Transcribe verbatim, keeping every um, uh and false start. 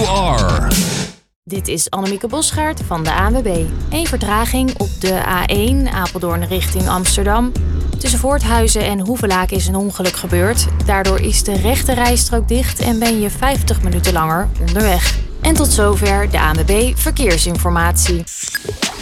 you are. Dit is Annemieke Bosgaard van de A N W B. Eén vertraging op de A één Apeldoorn richting Amsterdam. Tussen Voorthuizen en Hoevelaak is een ongeluk gebeurd. Daardoor is de rechte rijstrook dicht en ben je vijftig minuten langer onderweg. En tot zover de A N W B Verkeersinformatie.